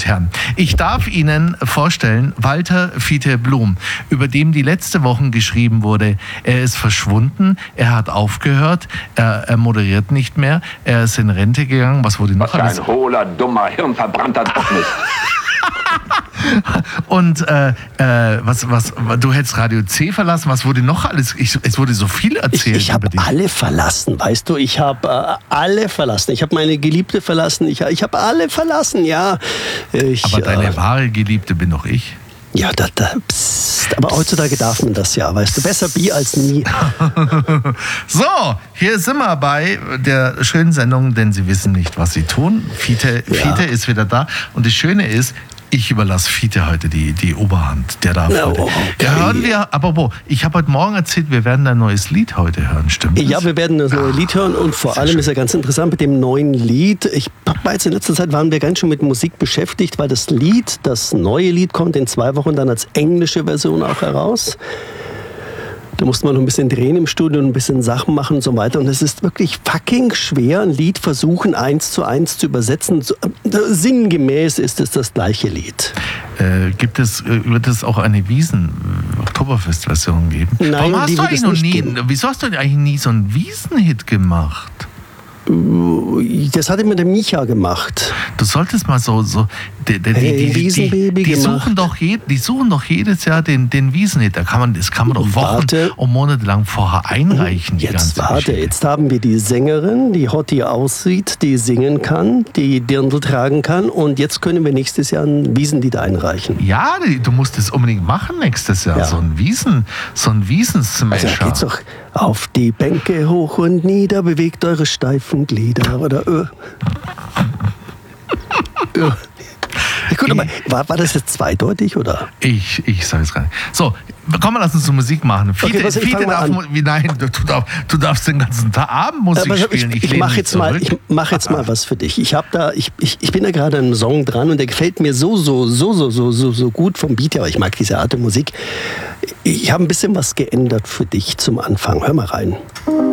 und Herren, ich darf Ihnen vorstellen, Walter Fiete Blum, über den die letzte Woche geschrieben wurde, er ist verschwunden, er hat aufgehört, er moderiert nicht mehr, er ist in Rente gegangen. Was wurde noch alles? Ein hohler, dummer, hirnverbrannter Druckmist. Und du hättest Radio C verlassen, was wurde noch alles? Es wurde so viel erzählt. Ich habe alle verlassen, weißt du, ich habe alle verlassen. Ich habe meine Geliebte verlassen, ich habe alle verlassen, ja. Aber deine wahre Geliebte bin doch ich. Ja, aber heutzutage darf man das ja, weißt du, besser bi als nie. So, hier sind wir bei der schönen Sendung, denn Sie wissen nicht, was Sie tun. Fiete ist wieder da und das Schöne ist, ich überlasse Fiete heute die Oberhand. Der darf heute. Okay. Hören wir, aber ich habe heute Morgen erzählt, wir werden ein neues Lied heute hören, stimmt das? Ja, wir werden das neue Lied hören und vor allem ist ja ganz interessant mit dem neuen Lied. Jetzt in letzter Zeit waren wir ganz schön mit Musik beschäftigt, weil das neue Lied kommt in 2 Wochen dann als englische Version auch heraus. Da musste man noch ein bisschen drehen im Studio und ein bisschen Sachen machen und so weiter. Und es ist wirklich fucking schwer, ein Lied versuchen, 1:1 zu übersetzen. Sinngemäß ist es das gleiche Lied. Wird es auch eine Wiesen-Oktoberfest-Version geben? Nein, wieso hast du eigentlich nie so einen Wiesenhit gemacht? Das hat immer der Micha gemacht. Du solltest mal die suchen doch jedes Jahr den Wiesenhit. Das kann man doch Wochen und Monate lang vorher einreichen. Jetzt haben wir die Sängerin, die hot hier aussieht, die singen kann, die Dirndl tragen kann und jetzt können wir nächstes Jahr ein Wiesenlied einreichen. Ja, du musst es unbedingt machen nächstes Jahr. Ja. So ein Wiesensmasher. Also geht's doch auf die Bänke hoch und nieder, bewegt eure steifen Glieder oder Gut, aber war das jetzt zweideutig, oder? Ich sage es gar nicht. So, komm mal, lass uns zur Musik machen. Fiete nein, du darfst den ganzen Abend Musik spielen. Ich mache jetzt mal was für dich. Ich bin da gerade an einem Song dran und der gefällt mir so gut vom Beat her. Ich mag diese Art der Musik. Ich habe ein bisschen was geändert für dich zum Anfang. Hör mal rein.